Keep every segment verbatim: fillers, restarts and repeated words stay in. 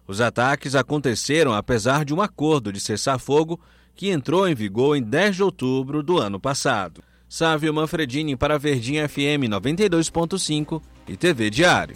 Os ataques aconteceram apesar de um acordo de cessar-fogo que entrou em vigor em dez de outubro do ano passado. Sávio Manfredini para Verdinha F M noventa e dois ponto cinco e T V Diário.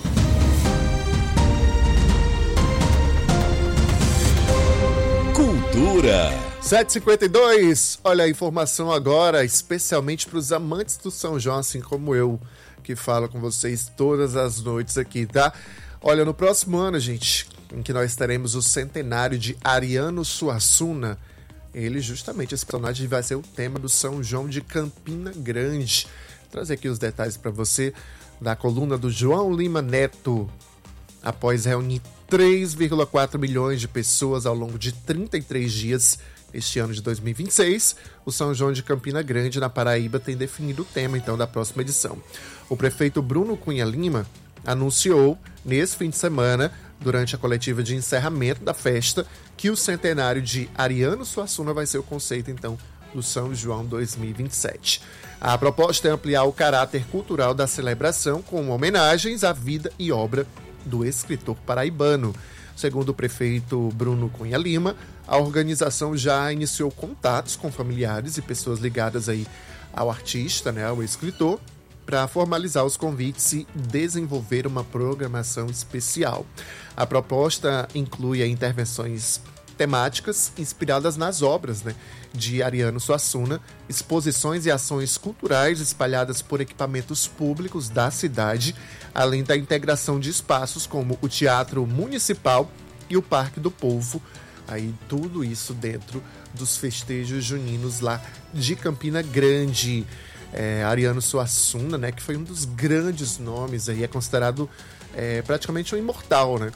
Cultura. sete e cinquenta e dois, olha a informação agora, especialmente para os amantes do São João, assim como eu, que falo com vocês todas as noites aqui, tá? Olha, no próximo ano, gente, em que nós teremos o centenário de Ariano Suassuna, ele justamente, esse personagem vai ser o tema do São João de Campina Grande. Vou trazer aqui os detalhes para você da coluna do João Lima Neto. Após reunir três vírgula quatro milhões de pessoas ao longo de trinta e três dias este ano de dois mil e vinte e seis, o São João de Campina Grande, na Paraíba, tem definido o tema então da próxima edição. O prefeito Bruno Cunha Lima anunciou nesse fim de semana, durante a coletiva de encerramento da festa, que o centenário de Ariano Suassuna vai ser o conceito então do São João dois mil e vinte e sete. A proposta é ampliar o caráter cultural da celebração com homenagens à vida e obra do escritor paraibano. Segundo o prefeito Bruno Cunha Lima, a organização já iniciou contatos com familiares e pessoas ligadas aí ao artista, né, ao escritor, para formalizar os convites e desenvolver uma programação especial. A proposta inclui intervenções temáticas inspiradas nas obras, né, de Ariano Suassuna, exposições e ações culturais espalhadas por equipamentos públicos da cidade, além da integração de espaços como o Teatro Municipal e o Parque do Povo. Aí tudo isso dentro dos festejos juninos lá de Campina Grande. É, Ariano Suassuna, né, que foi um dos grandes nomes, aí, é considerado é, praticamente um imortal, né,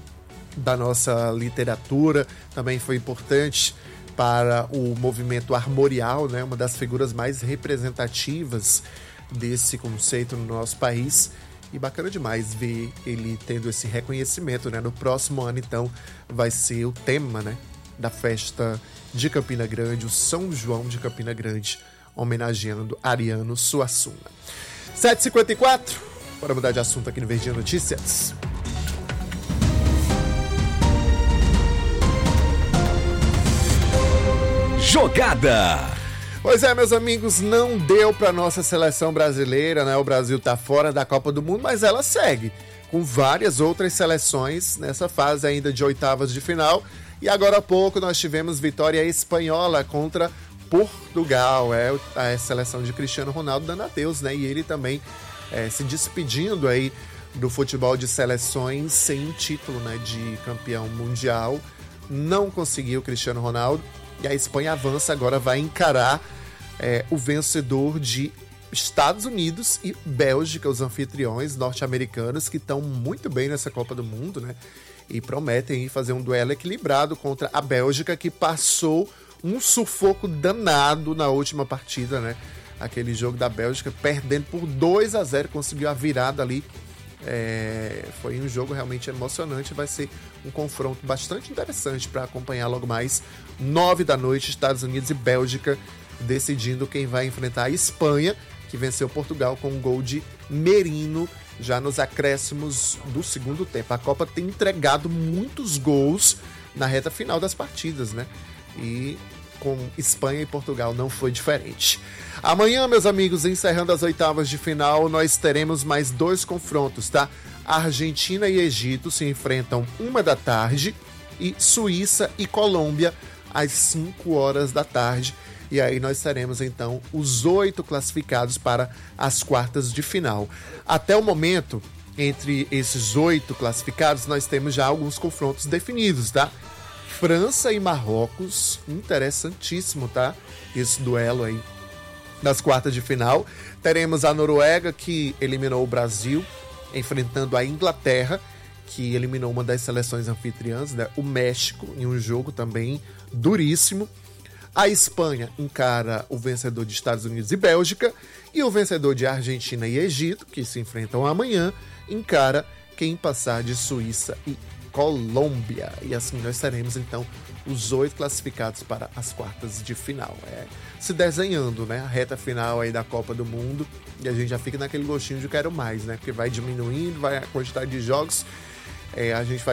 da nossa literatura. Também foi importante para o movimento armorial, né, uma das figuras mais representativas desse conceito no nosso país. E bacana demais ver ele tendo esse reconhecimento, né? No próximo ano, então, vai ser o tema, né, da festa de Campina Grande, o São João de Campina Grande, homenageando Ariano Suassuna. sete e cinquenta e quatro, bora mudar de assunto aqui no Verdinha Notícias. Jogada. Pois é, meus amigos, não deu para nossa seleção brasileira, né? O Brasil tá fora da Copa do Mundo, mas ela segue com várias outras seleções nessa fase ainda de oitavas de final. E agora há pouco nós tivemos vitória espanhola contra Portugal, é a seleção de Cristiano Ronaldo dando adeus, né? E ele também é, se despedindo aí do futebol de seleções sem título, né, de campeão mundial. Não conseguiu o Cristiano Ronaldo. E a Espanha avança, agora vai encarar é, o vencedor de Estados Unidos e Bélgica, os anfitriões norte-americanos, que estão muito bem nessa Copa do Mundo, né? E prometem fazer um duelo equilibrado contra a Bélgica, que passou um sufoco danado na última partida, né? Aquele jogo da Bélgica, perdendo por dois a zero, conseguiu a virada ali. É, foi um jogo realmente emocionante, vai ser um confronto bastante interessante para acompanhar logo mais, nove da noite, Estados Unidos e Bélgica, decidindo quem vai enfrentar a Espanha, que venceu Portugal com um gol de Merino, já nos acréscimos do segundo tempo. A Copa tem entregado muitos gols na reta final das partidas, né? E com Espanha e Portugal não foi diferente. Amanhã, meus amigos, encerrando as oitavas de final, nós teremos mais dois confrontos, tá? Argentina e Egito se enfrentam uma da tarde e Suíça e Colômbia às cinco horas da tarde. E aí nós teremos, então, os oito classificados para as quartas de final. Até o momento, entre esses oito classificados, nós temos já alguns confrontos definidos, tá? França e Marrocos, interessantíssimo, tá? Esse duelo aí das quartas de final. Teremos a Noruega, que eliminou o Brasil, enfrentando a Inglaterra, que eliminou uma das seleções anfitriãs, né? O México, em um jogo também duríssimo. A Espanha encara o vencedor de Estados Unidos e Bélgica, e o vencedor de Argentina e Egito, que se enfrentam amanhã, encara quem passar de Suíça e Colômbia. E assim nós teremos, então, os oito classificados para as quartas de final. É, se desenhando, né, a reta final aí da Copa do Mundo, e a gente já fica naquele gostinho de quero mais, né, porque vai diminuindo, vai a quantidade de jogos, é, a gente vai